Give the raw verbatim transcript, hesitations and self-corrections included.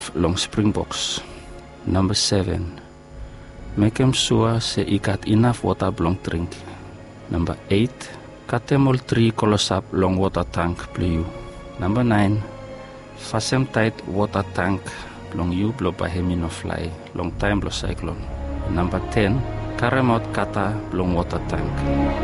long Springboks. Number seven, make him sure say he got enough water long drink. Number eight, cut them all three colors up long water tank blue. Number nine, fasten tight water tank long you blow by him in a fly long time blow cyclone. Number ten, carry out kata long water tank.